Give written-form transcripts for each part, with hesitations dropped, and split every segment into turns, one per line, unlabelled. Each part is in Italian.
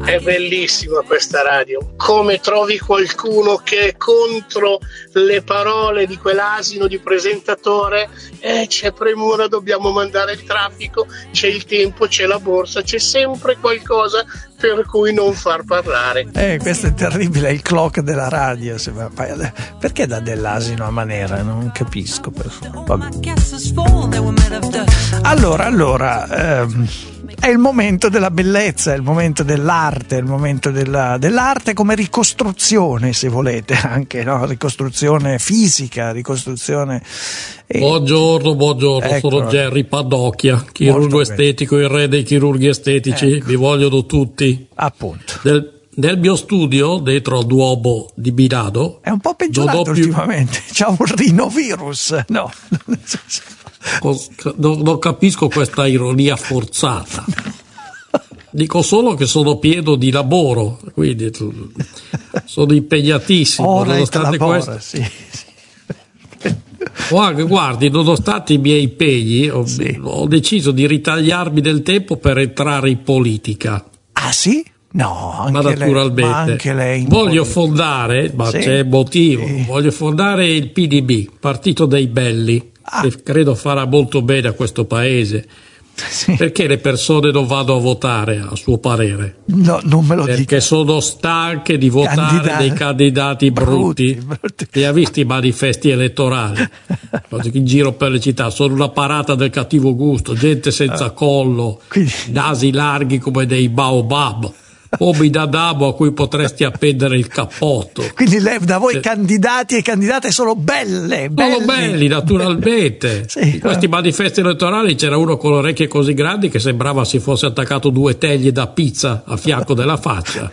È bellissima questa radio. Come trovi qualcuno che è contro le parole di quell'asino di presentatore? C'è premura, dobbiamo mandare il traffico, c'è il tempo, c'è la borsa, c'è sempre qualcosa per cui non far parlare.
Questo è terribile, è il clock della radio. Perché dà dell'asino a Manera? Non capisco. Allora, è il momento della bellezza, è il momento dell'arte, è il momento dell'arte come ricostruzione, se volete, anche, no? Ricostruzione fisica, ricostruzione.
Buongiorno,
Ecco.
Sono Jerry Padocchia, chirurgo estetico, il re dei chirurghi estetici,
Ecco.
Vi vogliono tutti.
Appunto.
Nel mio studio, dentro al Duomo di Milano,
È un po' peggiorato ultimamente, c'ha un rinovirus, no?
Non capisco questa ironia forzata. Dico solo che sono pieno di lavoro, quindi sono impegnatissimo. Nonostante questo,
sì.
guardi, nonostante i miei impegni, ho deciso di ritagliarmi del tempo per entrare in politica.
Ah sì? No, anche
Ma naturalmente
lei, ma anche lei
voglio fondare, ma c'è motivo, voglio fondare il PDB, Partito dei Belli, che credo farà molto bene a questo paese. Perché le persone non vanno a votare, a suo parere?
No, non me lo dica.
Perché sono stanche di votare dei candidati brutti. E ha visto i manifesti elettorali in giro per le città? Sono una parata del cattivo gusto, gente senza collo, nasi larghi come dei baobab, uomini da damo a cui potresti appendere il cappotto.
Quindi da voi candidati e candidate sono belli.
Sono belli, naturalmente. In questi manifesti elettorali c'era uno con le orecchie così grandi che sembrava si fosse attaccato 2 teglie da pizza a fianco della faccia.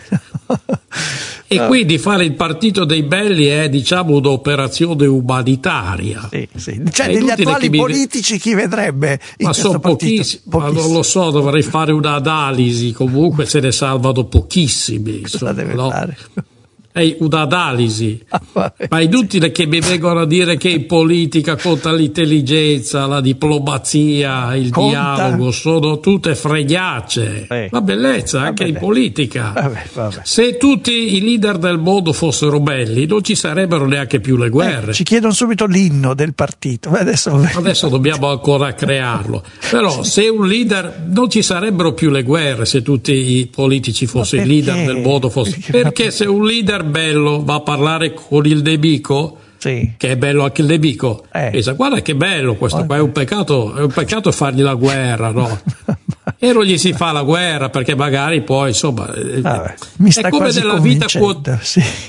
E quindi fare il Partito dei Belli è, diciamo, un'operazione umanitaria.
Cioè, degli attuali politici chi vedrebbe in
ma
questo
sono pochissimi, ma non lo so, dovrei fare un'analisi, comunque se ne salvano pochissimi.
Cosa deve fare?
Un'analisi, ma è inutile che mi vengano a dire che in politica conta l'intelligenza, la diplomazia, il dialogo, sono tutte fregnacce. La bellezza anche in politica.
Vabbè.
Se tutti i leader del mondo fossero belli non ci sarebbero neanche più le guerre.
Ci chiedono subito l'inno del partito.
Adesso dobbiamo ancora crearlo, però se un leader, non ci sarebbero più le guerre se tutti i politici fossero i leader del mondo, perché se un leader bello va a parlare con il nemico, che è bello anche il nemico, pensa, guarda che bello questo qua, è un peccato fargli la guerra, no? E non gli si fa la guerra perché magari poi insomma è come nella vita quotidiana.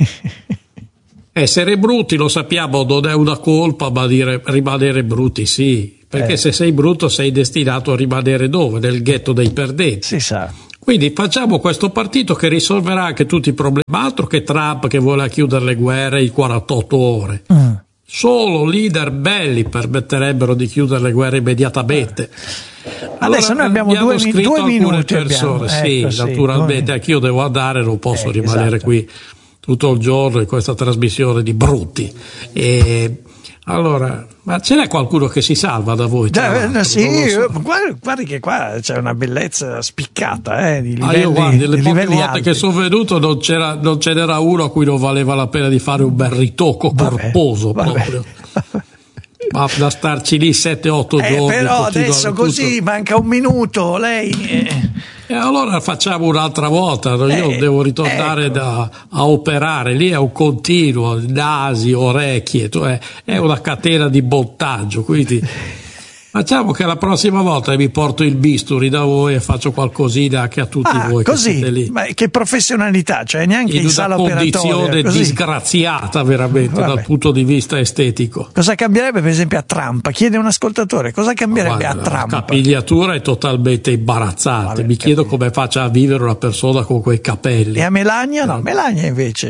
Essere brutti, lo sappiamo, non è una colpa, ma rimanere brutti sì, perché se sei brutto sei destinato a rimanere dove? Nel ghetto dei perdenti.
Si sa.
Quindi facciamo questo partito che risolverà anche tutti i problemi, altro che Trump che vuole chiudere le guerre in 48 ore. Solo leader belli permetterebbero di chiudere le guerre immediatamente.
Adesso noi abbiamo due minuti.
Persone, naturalmente, anch'io devo andare, non posso rimanere qui tutto il giorno in questa trasmissione di brutti. Allora, ma ce n'è qualcuno che si salva da voi?
Guardi che qua c'è una bellezza spiccata, di livelli,
io guardi, le poche volte
alti
che sono venuto non ce n'era uno a cui non valeva la pena di fare un bel ritocco corposo proprio. Ma da starci lì 7-8 giorni.
Però adesso così manca un minuto, lei.
E allora facciamo un'altra volta, io devo ritornare a operare, lì è un continuo, nasi, orecchie, è una catena di montaggio, quindi facciamo che la prossima volta mi porto il bisturi da voi e faccio qualcosina anche a tutti voi
così,
che siete lì.
Ma che professionalità, cioè neanche in sala operatoria. In una
condizione disgraziata veramente dal punto di vista estetico.
Cosa cambierebbe per esempio a Trump? Chiede un ascoltatore, cosa cambierebbe a Trump?
La capigliatura è totalmente imbarazzante, mi chiedo come faccia a vivere una persona con quei capelli.
E a Melania? No, Melania invece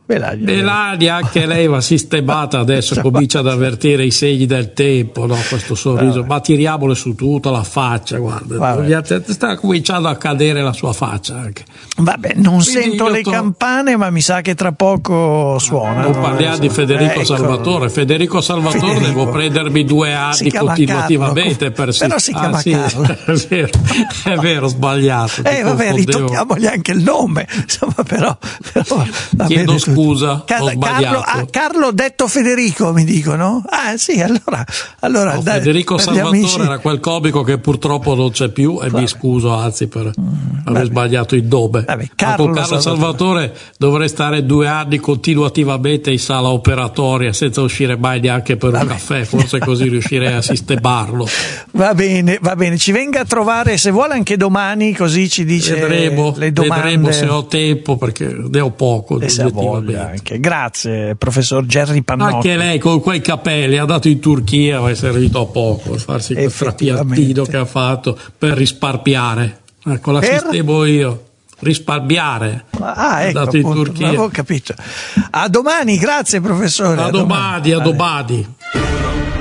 Melania anche lei va sistemata adesso, comincia ad avvertire i segni del tempo, no? Questo sorriso, ma tiriamole su tutta la faccia, guarda, sta cominciando a cadere la sua faccia anche.
Vabbè, non sento le campane, ma mi sa che tra poco suona.
Non parliamo di Federico Salvatore. Federico Salvatore devo prendermi 2 anni continuativamente per
però si chiama Carlo.
È vero, sbagliato.
Vabbè, ritocchiamogli anche il nome, insomma, però
chiedo scusa, ho sbagliato.
Carlo detto Federico, mi dicono. Sì, allora
no, Federico Salvatore era quel comico che purtroppo non c'è più e mi scuso anzi per aver sbagliato il nome. Carlo Salvatore dovrei stare 2 anni continuativamente in sala operatoria senza uscire mai neanche per un caffè, forse così riuscirei a sistemarlo.
Va bene, ci venga a trovare se vuole anche domani, così ci dice le domande.
Vedremo se ho tempo, perché ne ho poco.
Anche. Grazie professor Gerry Pannotti.
Anche lei con quei capelli è andato in Turchia, ma è servito a poco a farsi quel trapiantino che ha fatto per risparmiare. Ecco, la sistemo io. Risparmiare.
Ecco,
in Turchia.
Avevo capito. A domani, grazie professore.
A domani.